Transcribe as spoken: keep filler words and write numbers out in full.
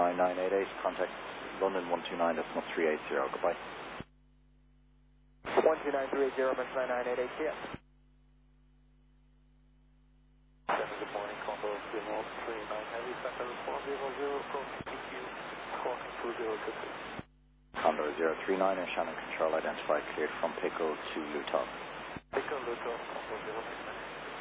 nine nine eight eight, contact London one two nine, that's not three eight zero, goodbye. one two nine three eight zero, nine nine eight eight, yeah. Good morning, Condor zero three nine Heavy, Center four zero zero from P Q, squawking two zero two three. Condor zero three nine and Shannon Control identified, cleared from Pickle to Luton. Pickle, Luton, Condor zero three nine.